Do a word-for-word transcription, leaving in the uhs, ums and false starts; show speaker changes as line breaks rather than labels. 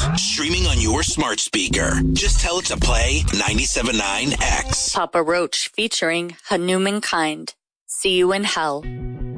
streaming on your smart speaker. Just tell it to play ninety-seven point nine X.
Papa Roach featuring Hanuman Kind. See You in Hell.